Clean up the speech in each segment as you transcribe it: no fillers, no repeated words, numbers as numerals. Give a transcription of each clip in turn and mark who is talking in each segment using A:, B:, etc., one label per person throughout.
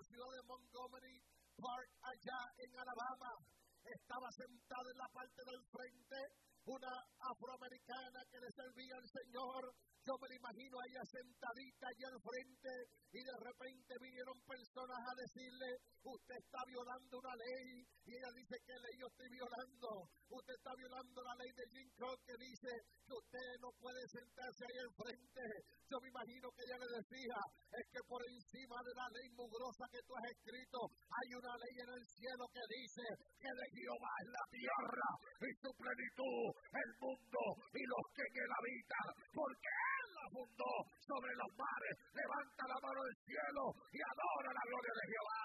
A: ciudad de Montgomery Park, allá en Alabama. Estaba sentada en la parte del frente una afroamericana que le servía al Señor. Yo me la imagino a ella sentadita allí al frente y de repente vinieron personas a decirle: usted está violando una ley. Y ella dice: ¿qué ley yo estoy violando? Usted está violando la ley de Jim Crow que dice que usted no puede sentarse ahí al frente. Yo me imagino que ella le decía: es que por encima de la ley mugrosa que tú has escrito hay una ley en el cielo que dice que de Jehová es la tierra y su plenitud, el mundo y los que en él habitan, porque él la fundó sobre los mares. Levanta la mano al cielo y adora la gloria de Jehová.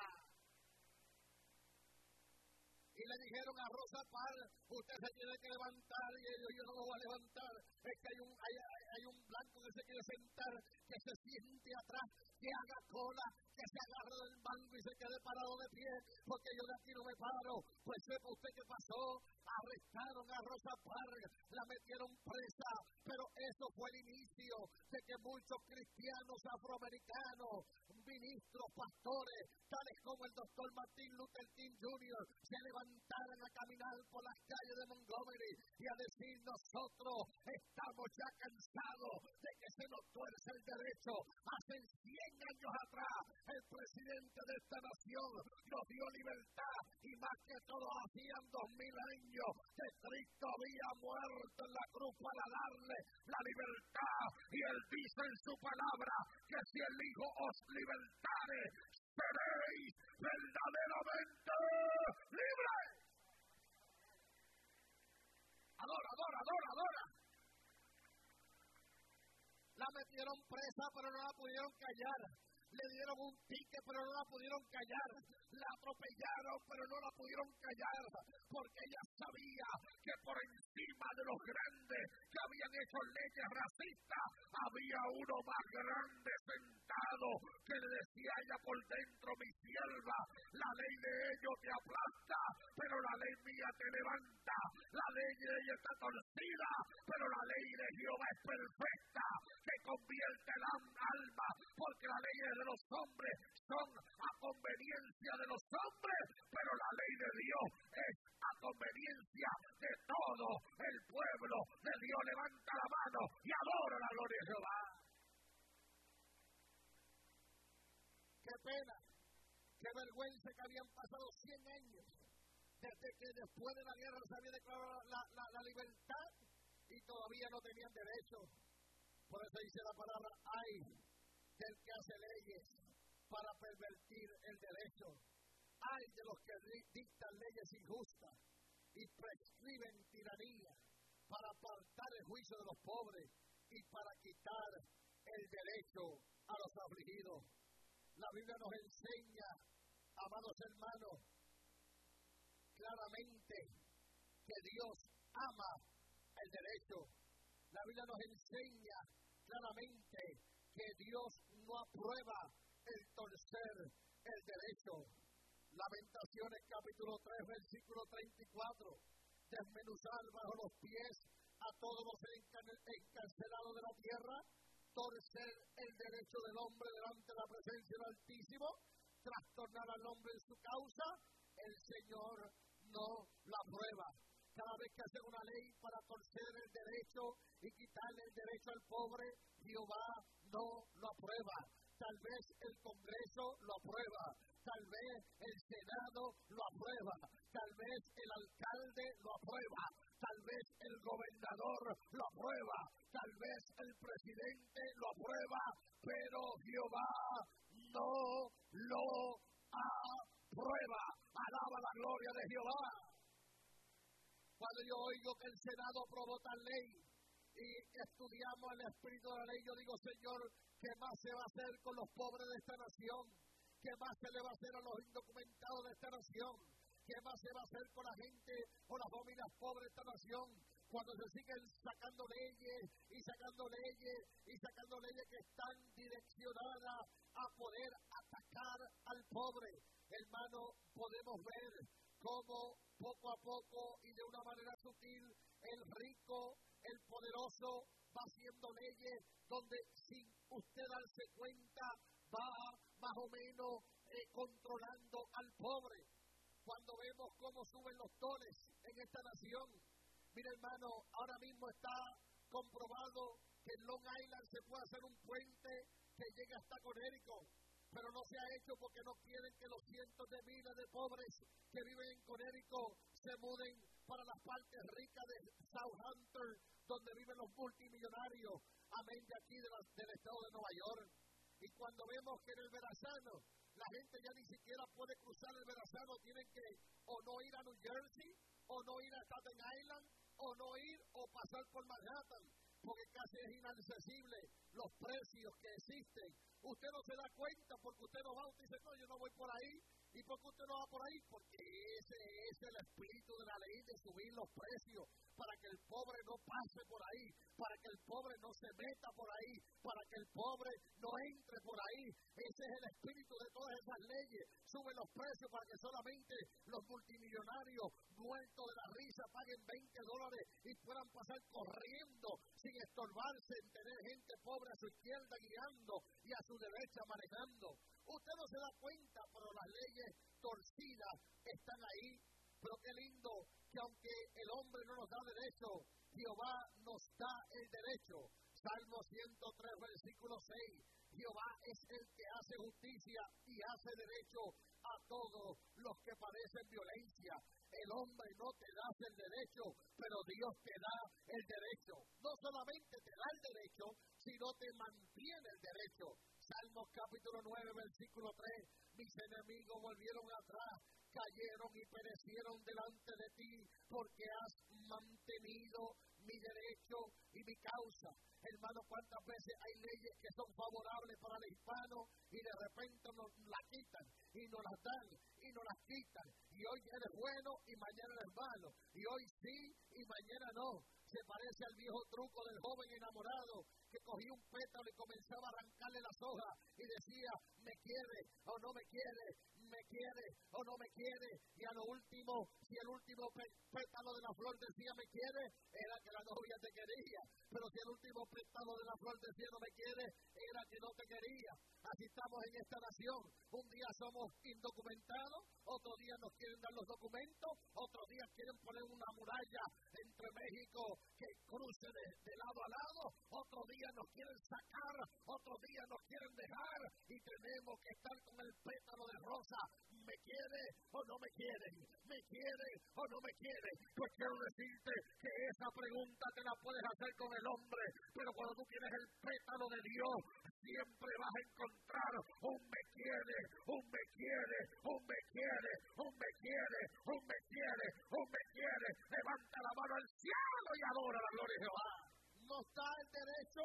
A: Y le dijeron a Rosa Parks: usted se tiene que levantar. Y ellos: yo no lo voy a levantar. Es que hay un blanco que se quiere sentar, que se siente atrás, que haga cola, que se agarre del banco y se quede parado de pie, porque yo de aquí no me paro. Pues sepa usted qué pasó. Arrestaron a Rosa Parks, la metieron presa, pero eso fue el inicio de que muchos cristianos afroamericanos, ministros, pastores, tales como el doctor Martin Luther King Jr., se levantaran a caminar por las calles de Montgomery y a decir: nosotros estamos ya cansados de que se nos tuerce el derecho. Hace 100 años atrás el presidente de esta nación nos dio libertad, y más que todo hacían 2000 años que Cristo había muerto en la cruz para darle la libertad, y él dice en su palabra que si el Hijo os libertare, seréis verdaderamente libres. Adora, adora, adora, adora. La metieron presa, pero no la pudieron callar. Le dieron un ticket, pero no la pudieron callar. La atropellaron, pero no la pudieron callar, porque ella sabía que por encima de los grandes que habían hecho leyes racistas, había uno más grande sentado que le decía a ella por dentro: mi sierva, la ley de ellos te aplasta, pero la ley mía te levanta. La ley de ellos está torcida, pero la ley de Jehová es perfecta, que convierte el alma, porque la ley de los hombres son a conveniencia de los hombres, pero la ley de Dios es a conveniencia de todo el pueblo de Dios. Levanta la mano y adora la gloria de Jehová. Qué pena, qué vergüenza que habían pasado 100 años desde que después de la guerra se había declarado la libertad y todavía no tenían derecho. Por eso dice la palabra: ay del que hace leyes para pervertir el derecho. Ay de los que dictan leyes injustas y prescriben tiranía para apartar el juicio de los pobres y para quitar el derecho a los afligidos. La Biblia nos enseña, amados hermanos, claramente que Dios ama el derecho. La Biblia nos enseña claramente que Dios no aprueba el torcer el derecho. Lamentaciones capítulo 3 versículo 34: desmenuzar bajo los pies a todos los encarcelados de la tierra, torcer el derecho del hombre delante de la presencia del Altísimo, trastornar al hombre en su causa, el Señor no la aprueba. Cada vez que hacen una ley para torcer el derecho y quitarle el derecho al pobre, Jehová no lo aprueba. Tal vez el Congreso lo aprueba, tal vez el Senado lo aprueba, tal vez el alcalde lo aprueba, tal vez el gobernador lo aprueba, tal vez el presidente lo aprueba, pero Jehová no lo aprueba. Alaba la gloria de Jehová. Cuando yo oigo que el Senado aprobó tal ley y estudiamos el espíritu de la ley, yo digo: Señor, ¿qué más se va a hacer con los pobres de esta nación? ¿Qué más se le va a hacer a los indocumentados de esta nación? ¿Qué más se va a hacer con la gente o las familias pobres de esta nación? Cuando se siguen sacando leyes y sacando leyes y sacando leyes que están direccionadas a poder atacar al pobre. Hermano, podemos ver cómo poco a poco y de una manera sutil el rico, el poderoso va haciendo leyes donde sin usted darse cuenta va más o menos controlando al pobre. Cuando vemos cómo suben los tones en esta nación, mira hermano, ahora mismo está comprobado que en Long Island se puede hacer un puente que llegue hasta Connecticut, pero no se ha hecho porque no quieren que los cientos de miles de pobres que viven en Connecticut se muden para las partes ricas de Southampton, donde viven los multimillonarios, amén, de aquí del estado de Nueva York. Y cuando vemos que en el Verrazano la gente ya ni siquiera puede cruzar el Verrazano, tienen que o no ir a New Jersey, o no ir a Staten Island, o no ir o pasar por Manhattan, porque casi es inaccesible los precios que existen. Usted no se da cuenta porque usted no va, usted dice, no, yo no voy por ahí. ¿Y por qué usted no va por ahí? Porque ese es el espíritu de la ley de subir los precios, para que el pobre no pase por ahí, para que el pobre no se meta por ahí, para que el pobre no entre por ahí. Ese es el espíritu de todas esas leyes. Suben los precios para que solamente los multimillonarios muertos de la risa paguen $20 y puedan pasar corriendo sin estorbarse en tener gente pobre a su izquierda guiando y a su derecha manejando. Usted no se da cuenta, pero las leyes torcidas están ahí. Pero qué lindo que aunque el hombre no nos da derecho, Jehová nos da el derecho. Salmo 103, versículo 6. Jehová es el que hace justicia y hace derecho a todos los que padecen violencia. El hombre no te da el derecho, pero Dios te da el derecho. No solamente te da el derecho, sino te mantiene el derecho. Salmos capítulo 9, versículo 3. Mis enemigos volvieron atrás, cayeron y perecieron delante de ti, porque has mantenido mi derecho y mi causa. Hermano, ¿cuántas veces hay leyes que son favorables para el hispano y de repente nos la quitan y nos las dan y nos las quitan? Y hoy eres bueno y mañana eres malo. Y hoy sí y mañana no. Se parece al viejo truco del joven enamorado que cogía un pétalo y comenzaba a arrancarle las hojas y decía, me quiere o no me quiere, me quiere o no me quiere. Y a lo último, si el último pétalo de la flor decía me quiere, era que la novia te quería. Pero si el último pétalo de la flor decía no me quiere, era que no te quería. Así estamos en esta nación. Un día somos indocumentados, otro día nos quieren dar los documentos, otro día quieren poner una muralla entre México que cruce de lado a lado, otro día nos quieren sacar, otro día nos quieren dejar y tenemos que estar con el pétalo de rosa. ¿Me quiere o no me quiere? ¿Me quiere o no me quiere? Pues quiero decirte que esa pregunta te la puedes hacer con el hombre, pero cuando tú tienes el pétalo de Dios, siempre vas a encontrar un me quiere, un me quiere, un me quiere, un me quiere, un me quiere, un me quiere. Levanta la mano al cielo y adora la gloria de Jehová. Nos da el derecho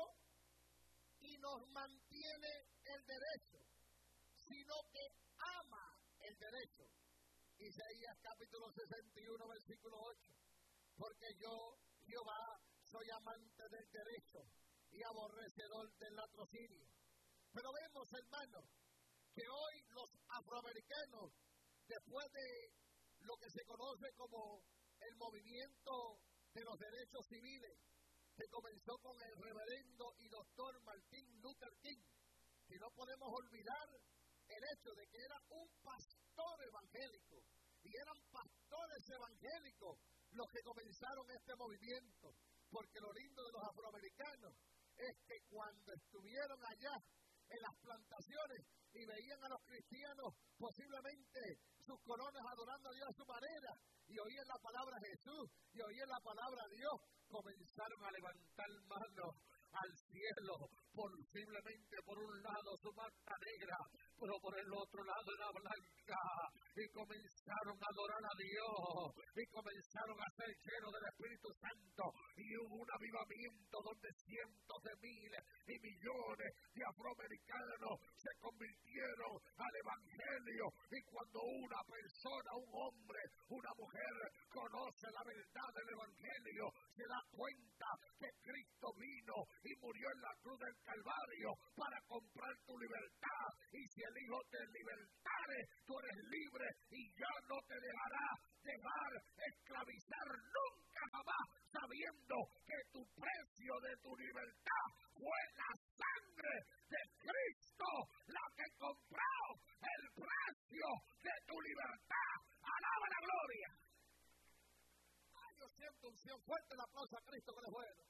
A: y nos mantiene el derecho, sino que ama el derecho. Isaías capítulo 61, versículo 8. Porque yo, Jehová, soy amante del derecho y aborrecedor del latrocinio. Pero vemos, hermanos, que hoy los afroamericanos, después de lo que se conoce como el movimiento de los derechos civiles, que comenzó con el reverendo y doctor Martin Luther King, que no podemos olvidar el hecho de que era un pastor evangélico, y eran pastores evangélicos los que comenzaron este movimiento, porque lo lindo de los afroamericanos es que cuando estuvieron allá en las plantaciones y veían a los cristianos posiblemente sus colonos adorando a Dios a su manera, y oían la palabra Jesús, y oían la palabra Dios, comenzaron a levantar manos al cielo, posiblemente por un lado su manta negra, pero por el otro lado era blanca, y comenzaron a adorar a Dios, y comenzaron a ser llenos del Espíritu Santo, y hubo un avivamiento donde cientos de miles y millones de afroamericanos se convirtieron al Evangelio, y cuando una persona, un hombre, una mujer conoce la verdad del Evangelio, se da cuenta que Cristo vino y murió en la cruz del Calvario para comprar tu libertad, y si el Hijo te libertare, tú eres libre y ya no te dejar esclavizar nunca jamás, sabiendo que tu precio de tu libertad fue la sangre de Cristo, la que compró el precio de tu libertad. Alaba la gloria. Ay, yo siento unción fuerte, el aplauso a Cristo que le bueno.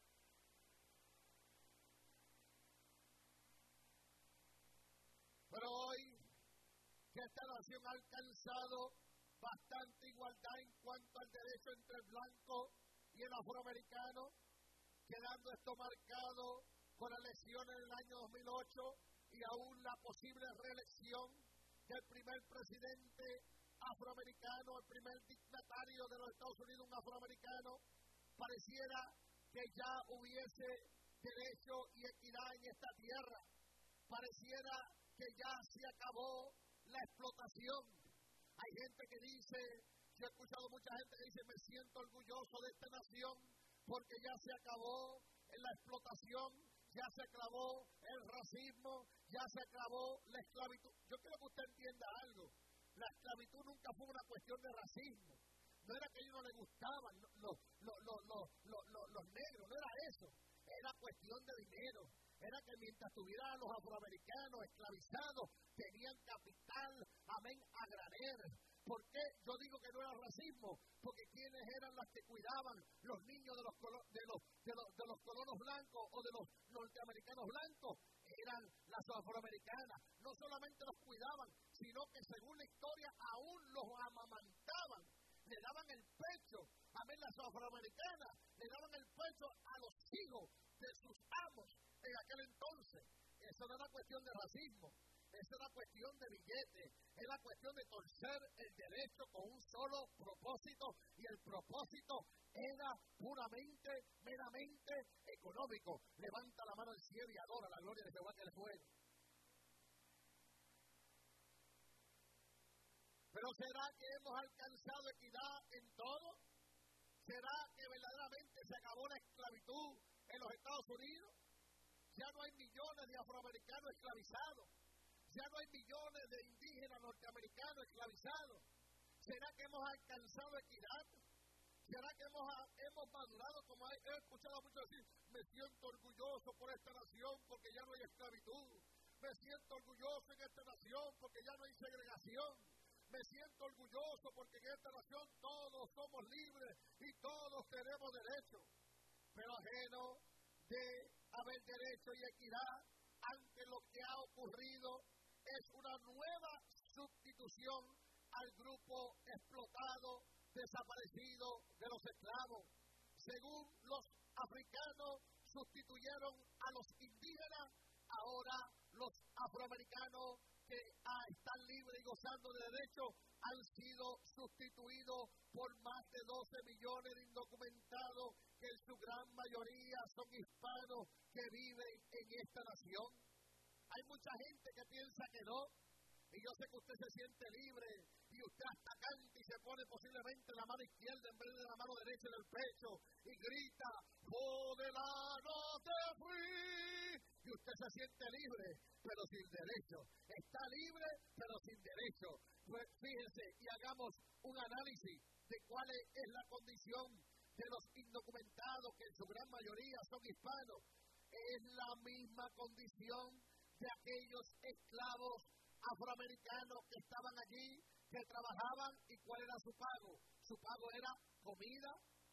A: Pero hoy, que esta nación ha alcanzado bastante igualdad en cuanto al derecho entre el blanco y el afroamericano, quedando esto marcado con la elección en el año 2008 y aún la posible reelección del primer presidente afroamericano, el primer dignatario de los Estados Unidos, un afroamericano, pareciera que ya hubiese derecho y equidad en esta tierra. Pareciera que ya se acabó la explotación. Hay gente que dice, yo he escuchado mucha gente que dice, me siento orgulloso de esta nación porque ya se acabó la explotación, ya se acabó el racismo, ya se acabó la esclavitud. Yo quiero que usted entienda algo. La esclavitud nunca fue una cuestión de racismo. No era que a ellos no les gustaban los negros, no era eso. Era cuestión de dinero. Era que mientras tuvieran a los afroamericanos esclavizados, tenían capital, amén, a granel. ¿Por qué yo digo que no era racismo? Porque quienes eran las que cuidaban los niños de los colonos blancos o de los norteamericanos blancos, eran las afroamericanas. No solamente los cuidaban, sino que según la historia aún los amamantaban. Le daban el pecho, amén, las afroamericanas, le daban el pecho a los hijos de sus amos en aquel entonces. Eso no era cuestión de racismo, eso era cuestión de billete, era cuestión de torcer el derecho con un solo propósito, y el propósito era puramente, meramente económico. Levanta la mano al cielo y adora la gloria de Jehová que le fue. Pero ¿será que hemos alcanzado equidad en todo? ¿Será que verdaderamente se acabó la esclavitud en los Estados Unidos? Ya no hay millones de afroamericanos esclavizados. Ya no hay millones de indígenas norteamericanos esclavizados. ¿Será que hemos alcanzado equidad? ¿Será que hemos madurado? Como he escuchado a muchos decir, me siento orgulloso por esta nación porque ya no hay esclavitud. Me siento orgulloso en esta nación porque ya no hay segregación. Me siento orgulloso porque en esta nación todos somos libres y todos tenemos derechos. Pero ajeno de haber derecho y equidad ante lo que ha ocurrido es una nueva sustitución al grupo explotado, desaparecido de los esclavos. Según los africanos sustituyeron a los indígenas, ahora los afroamericanos que están libres y gozando de derechos han sido sustituidos por más de 12 millones de indocumentados que en su gran mayoría son hispanos que viven en esta nación. Hay mucha gente que piensa que no, y yo sé que usted se siente libre y usted hasta canta y se pone posiblemente la mano izquierda en vez de la mano derecha en el pecho y grita, podelano te fui, y usted se siente libre pero sin derecho. Está libre pero sin derecho. Pues fíjense y hagamos un análisis de cuál es la condición de los indocumentados, que en su gran mayoría son hispanos. Es la misma condición de aquellos esclavos afroamericanos que estaban allí, que trabajaban, y cuál era su pago. Su pago era comida,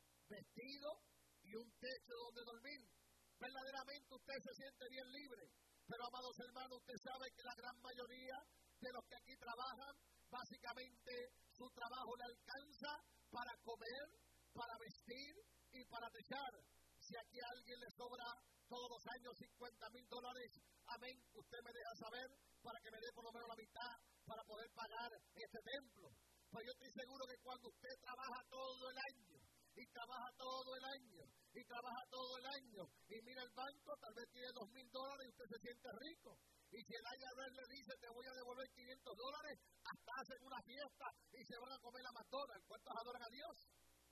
A: vestido y un techo donde dormir. Verdaderamente usted se siente bien libre, pero amados hermanos, usted sabe que la gran mayoría de los que aquí trabajan, básicamente su trabajo le alcanza para comer, para vestir y para techar. Si aquí a alguien le sobra todos los años $50,000, amén, usted me deja saber para que me dé por lo menos la mitad para poder pagar este templo. Pues yo estoy seguro que cuando usted trabaja todo el año, y trabaja todo el año, y trabaja todo el año, y mira el banco, tal vez tiene $2,000 y usted se siente rico. Y si el IRS le dice, te voy a devolver $500, hasta hacen una fiesta y se van a comer la McDonald's. ¿Cuántos adoran a Dios?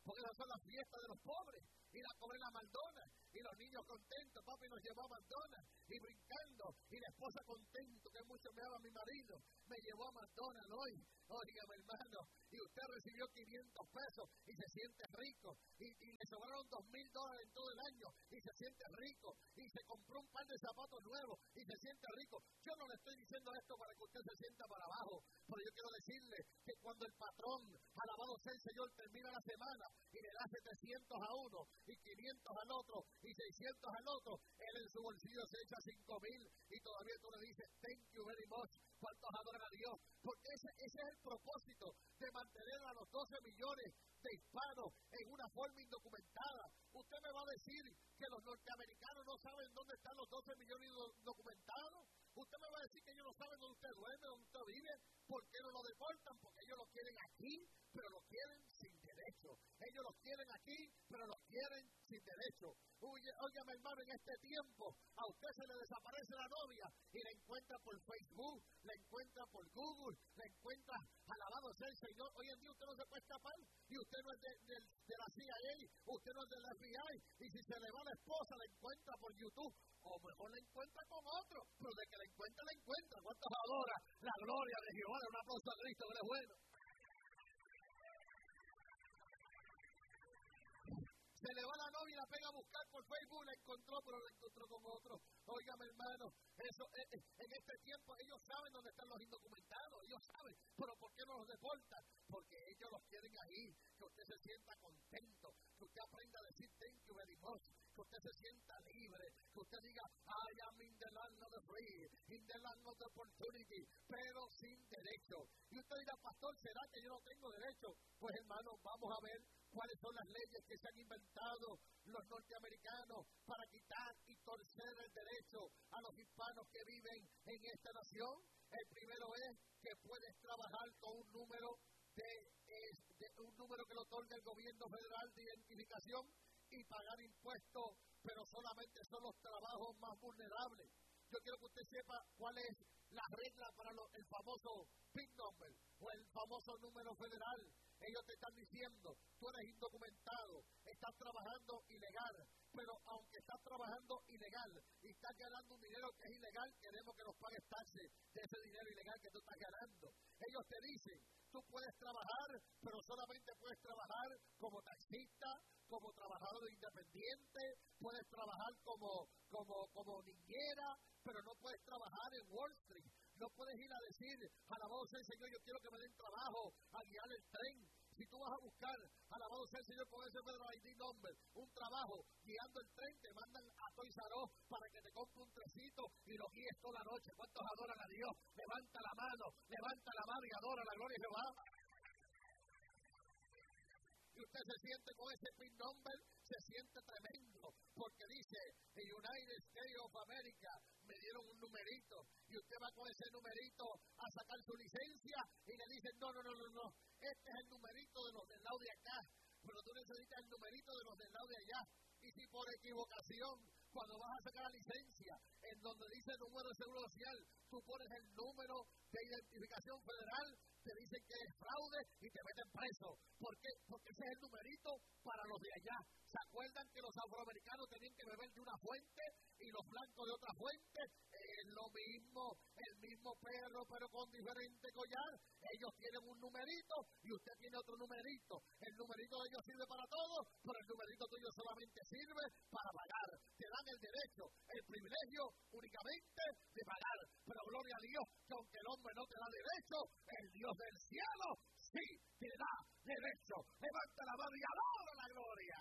A: porque esas son las fiestas de los pobres. Ir a comer la McDonald's, y los niños contentos, papi nos llevó a McDonald's, y brincando, y la esposa contento, que mucho me ama mi marido, me llevó a McDonald's hoy. Óigame, hermano, y usted recibió 500 pesos, y se siente rico, y le sobraron $2,000 en todo el año, y se siente rico, y se compró un par de zapatos nuevos, y se siente rico. Yo no le estoy diciendo esto para que usted se sienta para abajo, pero yo quiero decirle que cuando el patrón, alabado sea el Señor, termina la semana, y le da 700 a uno, y 500 al otro, y 600 al otro, él en su bolsillo se echa 5,000, y todavía tú le dices, thank you very much. ¿Cuántos adoran a Dios? Porque ese es el propósito de mantener a los 12 millones de hispanos en una forma indocumentada. Usted me va a decir que los norteamericanos no saben dónde están los 12 millones documentados. Usted me va a decir que ellos no saben dónde usted duerme, dónde usted vive. ¿Por qué no lo deportan? Porque ellos lo quieren aquí, pero lo quieren sin derecho. Ellos los quieren aquí, pero los quieren sin derecho. Óigame, hermano, en este tiempo a usted se le desaparece la novia y la encuentra por Facebook, la encuentra por Google, la encuentra, alabado sea el Señor. Hoy en día usted no se puede escapar, y usted no es de la CIA, usted no es del FBI, y si se le va la esposa, la encuentra por YouTube, o mejor la encuentra con otro, pero de que la encuentra, la encuentra. ¿Cuántos adora la gloria de Jehová? Un aplauso a Cristo, que él es bueno. Se le va la novia y la pega a buscar por Facebook, la encontró, pero la encontró con otro. Óigame, hermano, eso en este tiempo ellos saben dónde están los indocumentados, ellos saben, pero ¿por qué no los deportan? Porque ellos los quieren ahí, que usted se sienta contento, que usted aprenda a decir thank you very much, que usted se sienta libre, que usted diga I am in the land of the free, in the land of the opportunity, pero sin derecho. Y usted dirá, pastor, ¿será que yo no tengo derecho? Pues hermano, vamos a ver cuáles son las leyes que se han inventado los norteamericanos para quitar y torcer el derecho a los hispanos que viven en esta nación. El primero es que puedes trabajar con un número un número que lo otorga el gobierno federal de identificación y pagar impuestos, pero solamente son los trabajos más vulnerables. Yo quiero que usted sepa cuál es la regla para el famoso PIN number o el famoso número federal. Ellos te están diciendo, tú eres indocumentado, estás trabajando ilegal, pero aunque estás trabajando ilegal y estás ganando un dinero que es ilegal, queremos que nos pagues taxes de ese dinero ilegal que tú estás ganando. Ellos te dicen, tú puedes trabajar, pero solamente puedes trabajar como taxista, como trabajador independiente, puedes trabajar como niñera, pero no puedes trabajar en Wall Street. No puedes ir a decir, alabado sea el Señor, yo quiero que me den trabajo a guiar el tren. Si tú vas a buscar, alabado sea el Señor, con ese Federal ID number, un trabajo guiando el tren, te mandan a Toys R Us para que te compre un trecito y lo guíes toda la noche. ¿Cuántos adoran a Dios? Levanta la mano y adora la gloria de Jehová. Y usted se siente con ese PIN number, se siente tremendo, porque dice, the United States of America, me dieron un numerito, y usted va con ese numerito a sacar su licencia, y le dicen, no, este es el numerito de los del lado de acá, pero tú necesitas el numerito de los del lado de allá, y si por equivocación, cuando vas a sacar la licencia, en donde dice el número de seguro social, tú pones el número de identificación federal, te dicen que es fraude y te meten preso. ¿Por qué? Porque ese es el numerito para los de allá. ¿Se acuerdan que los afroamericanos tenían que beber de una fuente y los blancos de otra fuente? Es lo mismo, el mismo perro, pero con diferente collar. Ellos tienen un numerito y usted tiene otro numerito. El numerito de ellos sirve para todo, pero el numerito tuyo solamente sirve para pagar. Te dan el derecho, el privilegio únicamente de pagar. Pero gloria a Dios, que aunque el hombre no te da derecho, el Dios del cielo sí te da derecho. Levanta la mano y adora la gloria.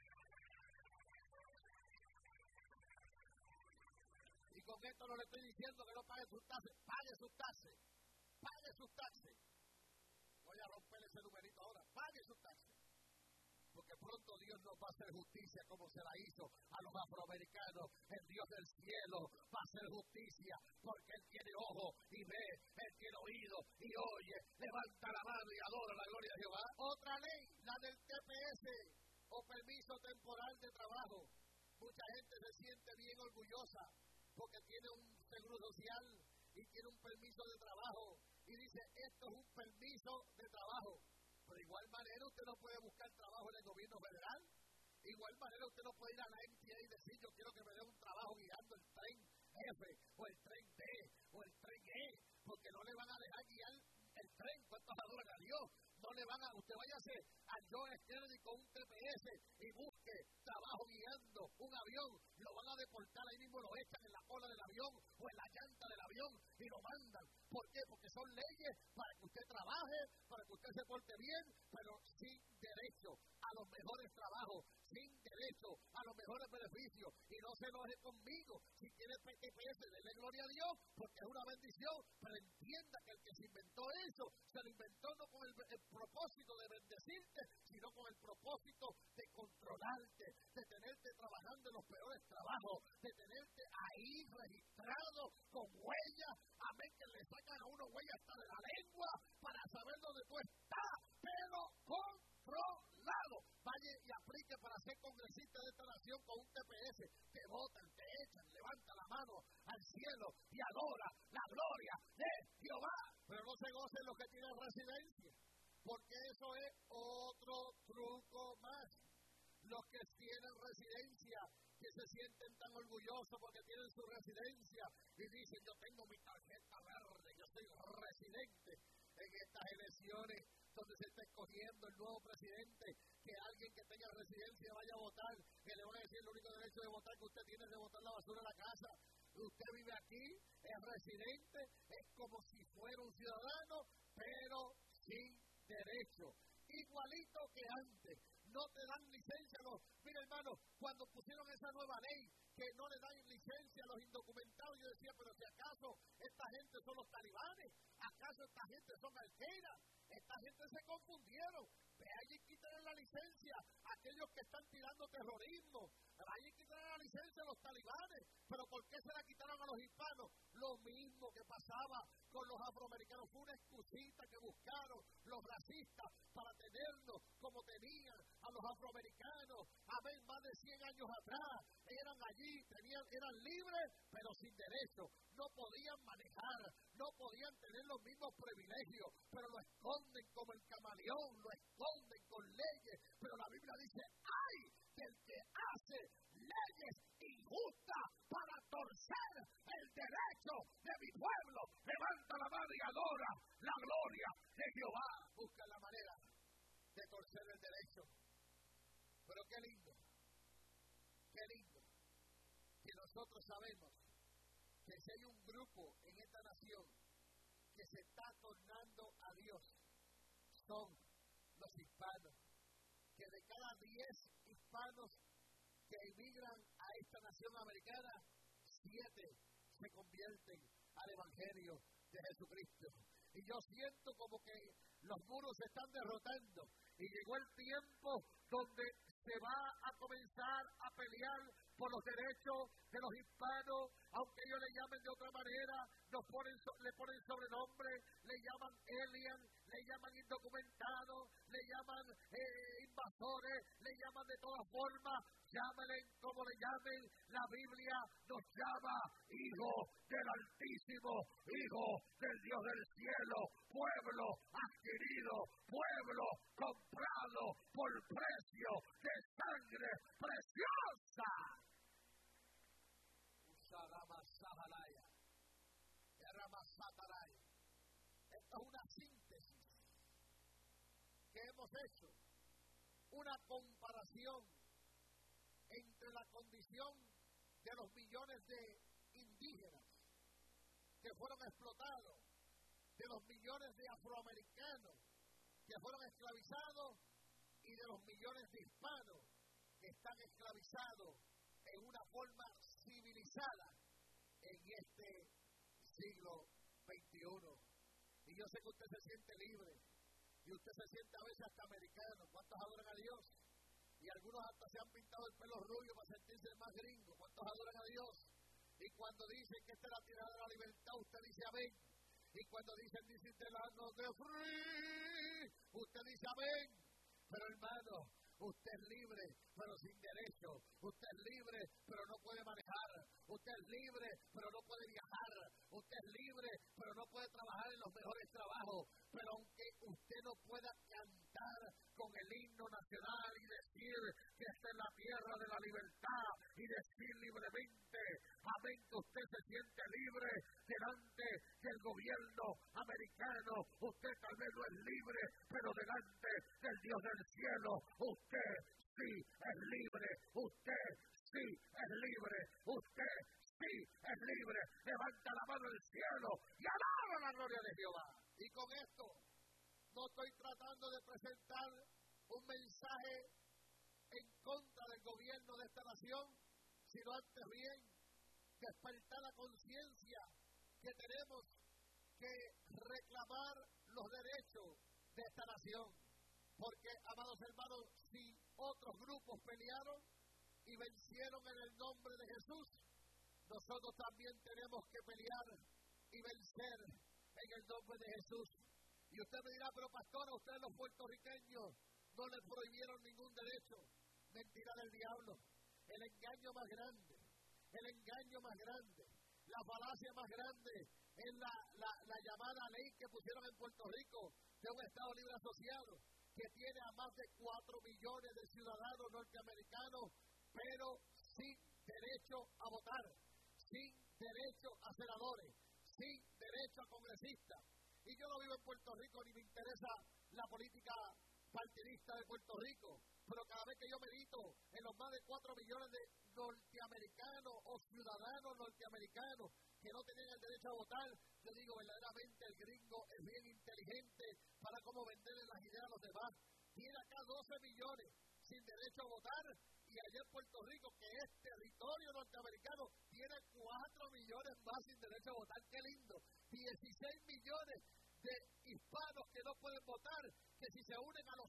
A: Y con esto no le estoy diciendo que no pague sus taxes. Pague sus taxes. Pague sus taxes. Voy a romper ese numerito ahora. Pague sus taxes. Porque pronto Dios nos va a hacer justicia como se la hizo a los afroamericanos. El Dios del cielo va a hacer justicia porque Él tiene ojo y ve, Él tiene oído y oye. Levanta la mano y adora la gloria de Jehová. Otra ley, la del TPS o permiso temporal de trabajo. Mucha gente se siente bien orgullosa porque tiene un seguro social y tiene un permiso de trabajo y dice, esto es un permiso de trabajo. Pero igual manera usted no puede buscar trabajo en el gobierno federal. De igual manera usted no puede ir a la MTA y decir yo quiero que me dé un trabajo guiando el tren F o el tren D o el tren E, porque no le van a dejar guiar el tren. ¿Cuántos adoran a Dios? No le van a, usted váyase a John F. Kennedy con un TPS y busque trabajo guiando un avión, lo van a deportar ahí mismo, lo echan en la cola del avión o en la llanta del avión y lo mandan. ¿Por qué? Porque son leyes para que usted trabaje, para que usted se porte bien, pero sin derecho a los mejores trabajos, sin derecho a los mejores beneficios. Y no se enoje conmigo, si tiene TPS, denle gloria a Dios, porque es una bendición, pero entienda que el que se inventó eso, se lo inventó no con el propósito de bendecirte, sino con el propósito de controlarte, de tenerte trabajando en los peores trabajos, de tenerte ahí registrado con huellas, amén, que le sacan a uno huellas hasta de la lengua para saber dónde tú estás, pero controlado. Vaya y aplique para ser congresista de esta nación con un TPS, te votan, te echan, levanta la mano al cielo y adora la gloria de Jehová, pero no se gocen los que tienen residencia, porque eso es otro truco más. Los que tienen residencia, que se sienten tan orgullosos porque tienen su residencia y dicen yo tengo mi tarjeta verde, yo soy residente en estas elecciones donde se está escogiendo el nuevo presidente, que alguien que tenga residencia vaya a votar, que le van a decir el único derecho de votar que usted tiene es de botar la basura en la casa. Usted vive aquí, es residente, es como si fuera un ciudadano, pero sin derecho, igualito que antes. No te dan licencia mira hermano, cuando pusieron esa nueva ley que no le dan licencia a los indocumentados, yo decía, pero si acaso esta gente son los talibanes, acaso esta gente son Al-Qaeda, esta gente se confundieron. Vayan y quiten la licencia a aquellos que están tirando terrorismo, vayan y quiten la licencia a los talibanes, pero ¿por qué se la quitaron a los hispanos? Lo mismo que pasaba con los afroamericanos, fue una excusita que buscaron los racistas para tenernos como tenían a los afroamericanos, amén, más de 100 años atrás, eran allí, eran libres, pero sin derecho, no podían manejar, no podían tener los mismos privilegios, pero lo esconden como el camaleón, lo esconden con leyes, pero la Biblia dice, ¡ay del que hace leyes injustas para torcer el derecho de mi pueblo! Levanta la mano y adora la gloria de Jehová. Busca la manera de torcer el derecho. Pero qué lindo, que nosotros sabemos que si hay un grupo en esta nación que se está tornando a Dios, son los hispanos, que de cada 10 hispanos que emigran a esta nación americana, 7 se convierten al Evangelio de Jesucristo. Y yo siento como que los muros se están derrotando y llegó el tiempo donde se va a comenzar a pelear por los derechos de los hispanos, aunque ellos le llamen de otra manera, le ponen sobrenombre, le llaman alien, le llaman indocumentados, le llaman invasores, le llaman de todas formas, llámenle como le llamen, la Biblia nos llama hijo del Altísimo, hijo del Dios del cielo, pueblo adquirido, pueblo comprado por precio de sangre preciosa. Esta es una síntesis que hemos hecho, una comparación entre la condición de los millones de indígenas que fueron explotados, de los millones de afroamericanos que fueron esclavizados y de los millones de hispanos que están esclavizados en una forma civilizada en este siglo XXI. Y yo sé que usted se siente libre y usted se siente a veces hasta americano. ¿Cuántos adoran a Dios? Y algunos hasta se han pintado el pelo rubio para sentirse más gringo. ¿Cuántos adoran a Dios? Y cuando dicen que esta es la tirada de la libertad, usted dice amén. Y cuando dicen this is the land of the free, usted dice amén. Pero hermano, usted es libre, pero sin derecho. Usted es libre, pero no puede manejar. Usted es libre, pero no puede viajar. Usted es libre, pero no puede trabajar en los mejores trabajos. Pero aunque usted no pueda cantar libremente. Amén, que usted se siente libre delante del gobierno americano. Usted tal vez no es libre, pero delante del Dios del cielo, usted sí es libre. Usted sí es libre. Usted sí es libre. Levanta la mano al cielo y alaba la gloria de Jehová. Y con esto no estoy tratando de presentar un mensaje en contra del gobierno de esta nación, sino antes bien despertar la conciencia que tenemos que reclamar los derechos de esta nación. Porque, amados hermanos, si otros grupos pelearon y vencieron en el nombre de Jesús, nosotros también tenemos que pelear y vencer en el nombre de Jesús. Y usted me dirá, pero pastora, ustedes los puertorriqueños no les prohibieron ningún derecho. Mentira del diablo. El engaño más grande, la falacia más grande es la llamada ley que pusieron en Puerto Rico de un Estado libre asociado que tiene a más de 4 millones de ciudadanos norteamericanos, pero sin derecho a votar, sin derecho a senadores, sin derecho a congresistas. Y yo no vivo en Puerto Rico ni me interesa la política partidista de Puerto Rico, pero cada vez que yo medito en los más de 4 millones de norteamericanos o ciudadanos norteamericanos que no tenían el derecho a votar, yo digo, verdaderamente el gringo es bien inteligente para cómo venderle las ideas a los demás. Tiene acá 12 millones sin derecho a votar, y allá en Puerto Rico, que es territorio norteamericano, tiene 4 millones más sin derecho a votar. ¡Qué lindo! 16 millones de hispanos que no pueden votar, que si se unen a los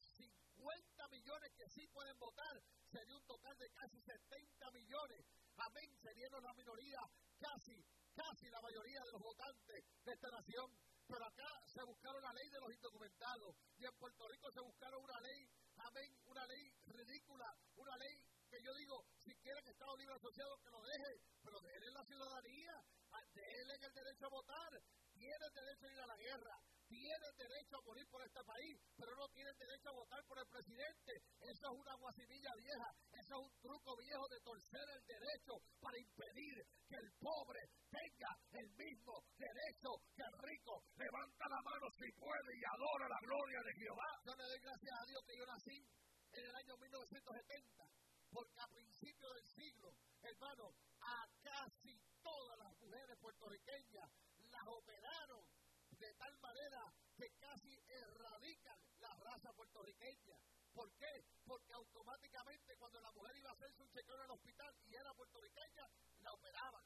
A: 50 millones que sí pueden votar, sería un total de casi 70 millones. Amén, serían una minoría, casi la mayoría de los votantes de esta nación. Pero acá se buscaron la ley de los indocumentados, y en Puerto Rico se buscaron una ley, amén, una ley ridícula, una ley que yo digo, si quieren Estado Libre Asociado, que lo dejen, pero denle la ciudadanía, denle el derecho a votar. Tienen derecho a ir a la guerra, tienen derecho a morir por este país, pero no tienen derecho a votar por el presidente. Eso es una guasimilla vieja, eso es un truco viejo de torcer el derecho para impedir que el pobre tenga el mismo derecho que el rico. Levanta la mano si puede y adora la gloria de Jehová. Yo le doy gracias a Dios que yo nací en el año 1970, porque a principios del siglo, hermano, a casi todas las mujeres puertorriqueñas las operaron de tal manera que casi erradican la raza puertorriqueña. ¿Por qué? Porque automáticamente cuando la mujer iba a hacerse un chequeo en el hospital y era puertorriqueña, la operaban,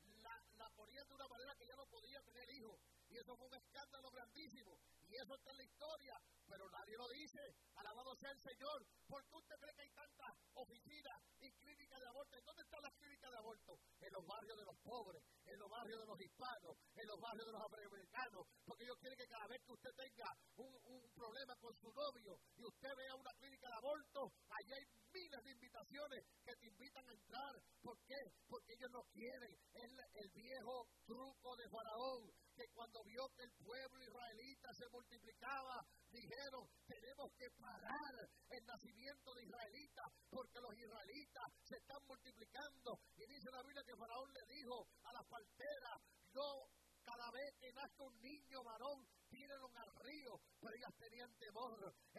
A: la ponían de una manera que ya no podía tener hijos. Y eso fue un escándalo grandísimo. Y eso está en la historia, pero nadie lo dice. Alabado sea el Señor. ¿Por qué usted cree que hay tantas oficinas y clínicas de aborto? ¿En dónde están las clínicas de aborto? En los barrios de los pobres, en los barrios de los hispanos, en los barrios de los afroamericanos. Porque ellos quieren que cada vez que usted tenga un problema con su novio y usted vea una clínica de aborto, allí hay miles de invitaciones que te invitan a entrar. ¿Por qué? Porque ellos no quieren. Es el viejo truco de Faraón, que cuando vio que el pueblo israelita se multiplicaba, dijeron, tenemos que parar el nacimiento de israelitas, porque los israelitas se están multiplicando. Y dice la Biblia que Faraón le dijo a las parteras, no, cada vez que nazca un niño varón, tírenlo al río. Pero ellas tenían temor.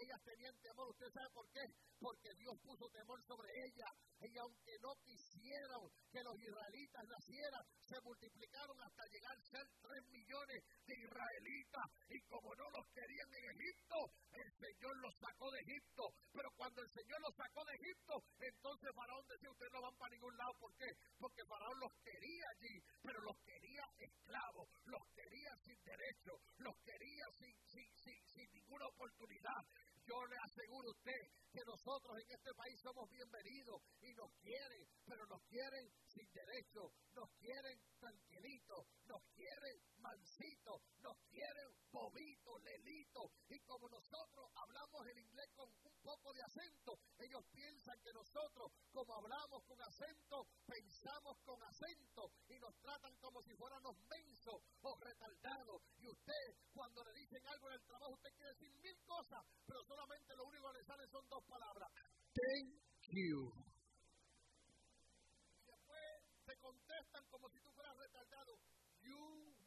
A: ¿Usted sabe por qué? Porque Dios puso temor sobre ellas. Y aunque no quisieron que los israelitas nacieran, se multiplicaron hasta llegar a ser 3 millones de israelitas. Y como no los querían en Egipto, el Señor los sacó de Egipto. Pero cuando el Señor los sacó de Egipto, entonces Faraón decía, ustedes no van para ningún lado. ¿Por qué? Porque Faraón los quería allí, pero los quería esclavos, los quería sin derecho, los quería sin ninguna oportunidad. Yo le aseguro a usted que nosotros en este país somos bienvenidos y nos quieren, pero nos quieren sin derecho, nos quieren tranquilitos, nos quieren mansitos, nos quieren bobitos, lelitos. Y como nosotros hablamos el inglés con un poco de acento, ellos piensan que nosotros, como hablamos con acento, pensamos con acento y nos tratan como si fuéramos mensos o retardados. Y usted, cuando le dicen algo en el trabajo, usted quiere decir 1000 cosas, pero solamente lo único que le sale son 2 palabras. Thank you. Y después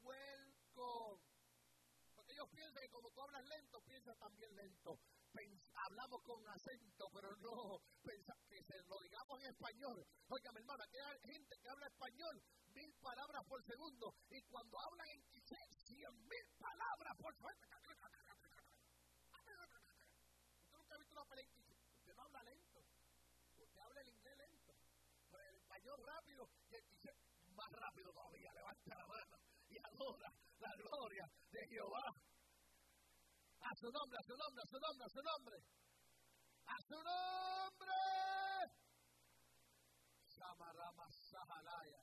A: welcome. Porque ellos piensan que como tú hablas lento, piensas también lento. Hablamos con acento, pero no que se lo digamos en español. Oiga, mi hermana, que hay gente que habla español 1000 palabras por segundo, y cuando hablan en quiché, 100,000 palabras por segundo. Usted nunca ha visto una pelea en quiché. Usted no habla lento. Usted habla el inglés lento. Pero el español rápido y el quiché más rápido todavía. Levanta la mano y adora la gloria de Jehová. A su nombre, a su nombre, a su nombre, a su nombre. ¡A su nombre! Shamarama Sahalaya.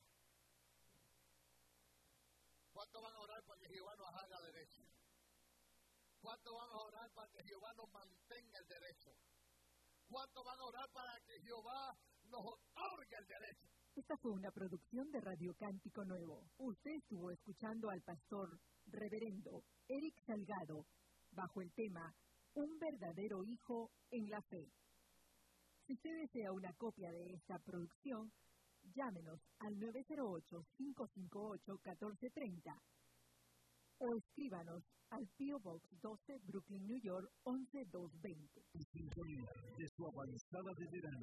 A: ¿Cuánto van a orar para que Jehová nos haga derecho? ¿Cuánto van a orar para que Jehová nos mantenga el derecho? ¿Cuánto van a orar para que Jehová nos otorgue el derecho?
B: Esta fue una producción de Radio Cántico Nuevo. Usted estuvo escuchando al pastor reverendo Eric Salgado bajo el tema Un verdadero hijo en la fe. Si usted desea una copia de esta producción, llámenos al 908-558-1430 o escríbanos al P.O. Box 12, Brooklyn, New York, 11220.
C: Sintonía de su avanzada de verano.